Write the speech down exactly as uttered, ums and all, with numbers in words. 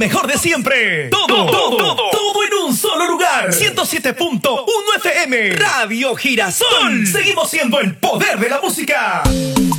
mejor de siempre. Todo, todo, todo, todo en un solo lugar. ciento siete punto uno F M. Radio Girasol. Seguimos siendo el poder de la música.